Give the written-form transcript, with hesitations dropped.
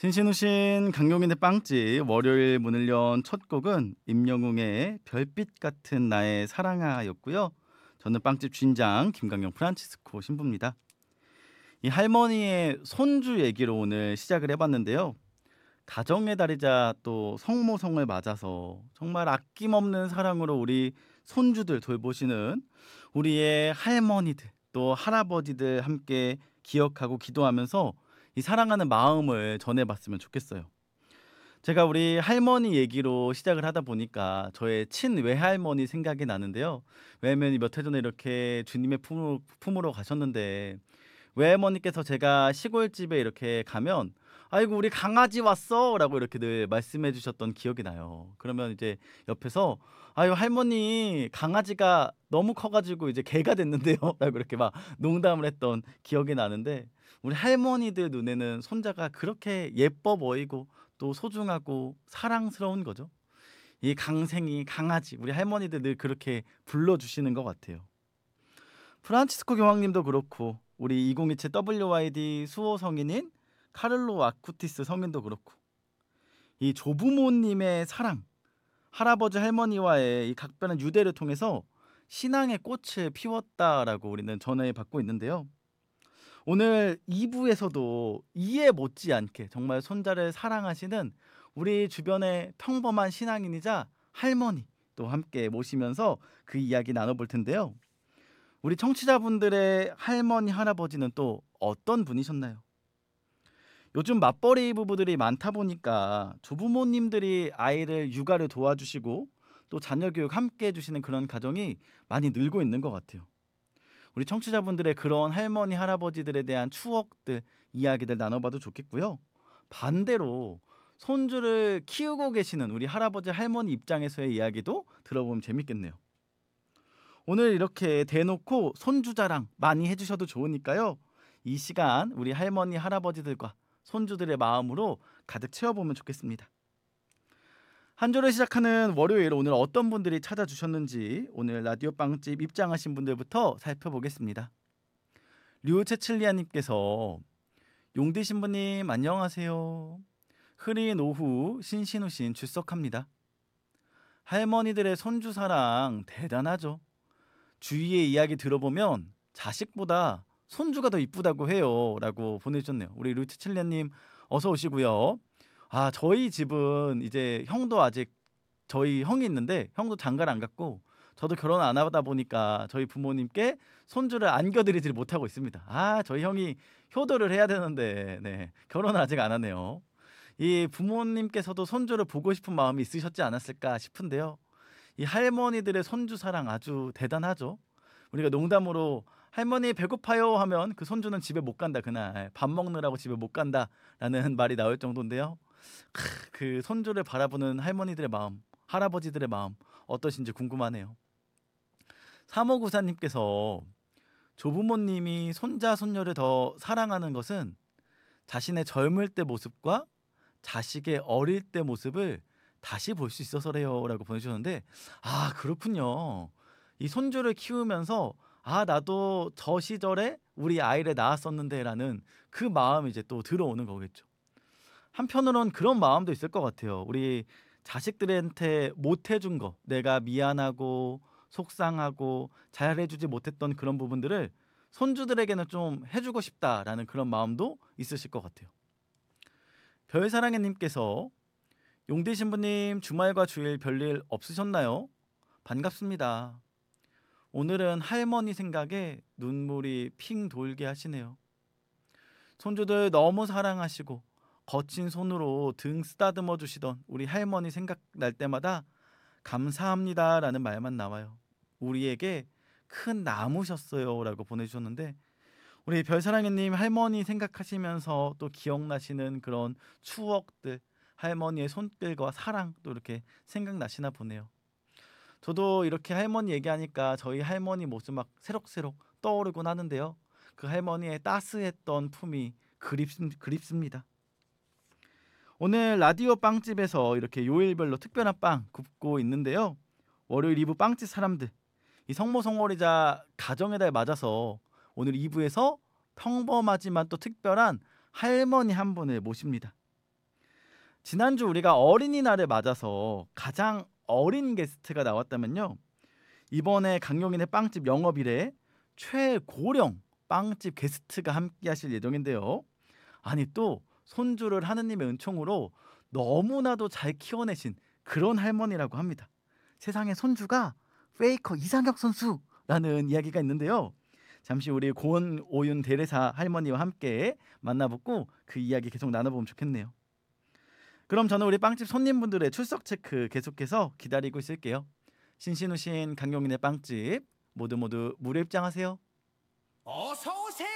신신우신 강용인의 빵집 월요일 문을 연 첫 곡은 임영웅의 별빛 같은 나의 사랑아였고요. 저는 빵집 주인장 김강용 프란치스코 신부입니다. 이 할머니의 손주 얘기로 오늘 시작을 해봤는데요. 가정의 달이자 또 성모성을 맞아서 정말 아낌없는 사랑으로 우리 손주들 돌보시는 우리의 할머니들 또 할아버지들 함께 기억하고 기도하면서 이 사랑하는 마음을 전해봤으면 좋겠어요. 제가 우리 할머니 얘기로 시작을 하다 보니까 저의 친외할머니 생각이 나는데요. 왜냐면 몇 해 전에 이렇게 주님의 품으로 가셨는데 외할머니께서 제가 시골집에 이렇게 가면 "아이고 우리 강아지 왔어."라고 이렇게 늘 말씀해 주셨던 기억이 나요. 그러면 이제 옆에서 "아유 할머니 강아지가 너무 커 가지고 이제 개가 됐는데요." 라고 이렇게 막 농담을 했던 기억이 나는데 우리 할머니들 눈에는 손자가 그렇게 예뻐 보이고 또 소중하고 사랑스러운 거죠. 이 강생이 강아지 우리 할머니들 늘 그렇게 불러 주시는 것 같아요. 프란치스코 교황님도 그렇고 우리 2027 WYD 수호 성인인 카를로 아쿠티스 성인도 그렇고 이 조부모님의 사랑, 할아버지 할머니와의 이 각별한 유대를 통해서 신앙의 꽃을 피웠다라고 우리는 전해받고 있는데요. 오늘 2부에서도 이에 못지않게 정말 손자를 사랑하시는 우리 주변의 평범한 신앙인이자 할머니 또 함께 모시면서 그 이야기 나눠볼 텐데요. 우리 청취자분들의 할머니, 할아버지는 또 어떤 분이셨나요? 요즘 맞벌이 부부들이 많다 보니까 조부모님들이 아이를 육아를 도와주시고 또 자녀 교육 함께 해주시는 그런 가정이 많이 늘고 있는 것 같아요. 우리 청취자분들의 그런 할머니, 할아버지들에 대한 추억들, 이야기들 나눠봐도 좋겠고요. 반대로 손주를 키우고 계시는 우리 할아버지, 할머니 입장에서의 이야기도 들어보면 재밌겠네요. 오늘 이렇게 대놓고 손주 자랑 많이 해주셔도 좋으니까요. 이 시간 우리 할머니, 할아버지들과 손주들의 마음으로 가득 채워보면 좋겠습니다. 한 주를 시작하는 월요일 오늘 어떤 분들이 찾아주셨는지 오늘 라디오 빵집 입장하신 분들부터 살펴보겠습니다. 류체칠리아님께서 용디 신부님 안녕하세요. 흐린 오후 신신우신 출석합니다. 할머니들의 손주 사랑 대단하죠. 주위의 이야기 들어보면 자식보다 손주가 더 이쁘다고 해요. 라고 보내주셨네요. 우리 루트칠리아님 어서 오시고요. 아 저희 집은 이제 형도 아직 저희 형이 있는데 형도 장가를 안 갔고 저도 결혼 안 하다 보니까 저희 부모님께 손주를 안겨드리지 못하고 있습니다. 아 저희 형이 효도를 해야 되는데 네 결혼을 아직 안 하네요. 이 부모님께서도 손주를 보고 싶은 마음이 있으셨지 않았을까 싶은데요. 이 할머니들의 손주 사랑 아주 대단하죠. 우리가 농담으로 "할머니 배고파요." 하면 그 손주는 집에 못 간다 그날. "밥 먹느라고 집에 못 간다."라는 말이 나올 정도인데요. 그 손주를 바라보는 할머니들의 마음, 할아버지들의 마음 어떠신지 궁금하네요. 3594님께서 조부모님이 손자 손녀를 더 사랑하는 것은 자신의 젊을 때 모습과 자식의 어릴 때 모습을 다시 볼 수 있어서래요라고 보내주셨는데 아 그렇군요. 이 손주를 키우면서 '아 나도 저 시절에 우리 아이를 낳았었는데.'라는 그 마음이 이제 또 들어오는 거겠죠. 한편으론 그런 마음도 있을 것 같아요. 우리 자식들한테 못 해준 거 내가 미안하고 속상하고 잘해주지 못했던 그런 부분들을 손주들에게는 좀 해주고 싶다라는 그런 마음도 있으실 것 같아요. 별사랑해님께서 용대 신부님 주말과 주일 별일 없으셨나요? 반갑습니다. 오늘은 할머니 생각에 눈물이 핑 돌게 하시네요. 손주들 너무 사랑하시고 거친 손으로 등 쓰다듬어 주시던 우리 할머니 생각날 때마다 감사합니다라는 말만 나와요. 우리에게 큰 나무셨어요라고 보내주셨는데 우리 별사랑이님 할머니 생각하시면서 또 기억나시는 그런 추억들 할머니의 손길과 사랑 또 이렇게 생각나시나 보네요. 저도 이렇게 할머니 얘기하니까 저희 할머니 모습 막 새록새록 떠오르곤 하는데요. 그 할머니의 따스했던 품이 그립습니다. 오늘 라디오 빵집에서 이렇게 요일별로 특별한 빵 굽고 있는데요. 월요일 2부 빵집 사람들 이 성모성월이자 가정의 달 맞아서 오늘 2부에서 평범하지만 또 특별한 할머니 한 분을 모십니다. 지난주 우리가 어린이날을 맞아서 가장 어린 게스트가 나왔다면요. 이번에 강용인의 빵집 영업일에 최고령 빵집 게스트가 함께 하실 예정인데요. 아니 또 손주를 하느님의 은총으로 너무나도 잘 키워내신 그런 할머니라고 합니다. 세상에 손주가 페이커 이상혁 선수라는 이야기가 있는데요. 잠시 우리 고은 오윤 대레사 할머니와 함께 만나보고 그 이야기 계속 나눠보면 좋겠네요. 그럼 저는 우리 빵집 손님분들의 출석 체크 계속해서 기다리고 있을게요. 신신우신 강용인의 빵집 모두 모두 무료 입장하세요. 어서 오세요.